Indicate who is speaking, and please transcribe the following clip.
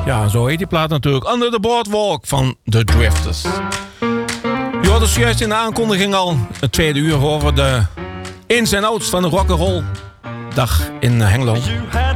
Speaker 1: Ja, zo heet die plaat natuurlijk. Under the Boardwalk van The Drifters. Je hoorde dus juist in de aankondiging al het tweede uur over de ins en outs van de rock'n'roll dag in Hengelo.